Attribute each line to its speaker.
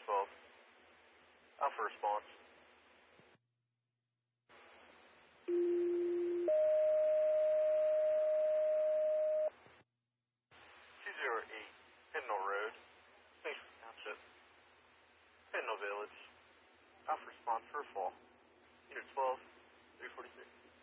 Speaker 1: 12. Alpha response. 208 Pendle Road, Springfield Township, Pendle Village. Alpha response for a fall. Unit 12, 346.